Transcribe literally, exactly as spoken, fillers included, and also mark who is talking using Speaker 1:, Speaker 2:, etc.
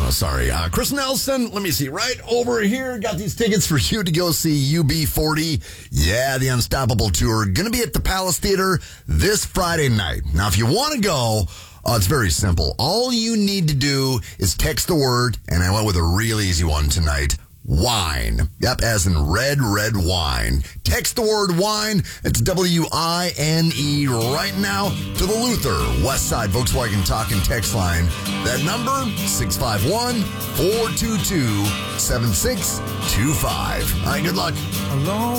Speaker 1: Oh, sorry. Uh, Chris Nelson, let me see. Right over here, got these tickets for you to go see U B forty. Yeah, the Unstoppable Tour. Going to be at the Palace Theater this Friday night. Now, if you want to go, uh, it's very simple. All you need to do is text the word, and I went with a real easy one tonight, wine. Yep, as in red, red wine. Text the word wine. It's W I N E right now to the Luther West Side Volkswagen Talking text line. That number, six five one, four two two, seven six two five. All right, good luck.
Speaker 2: Alone.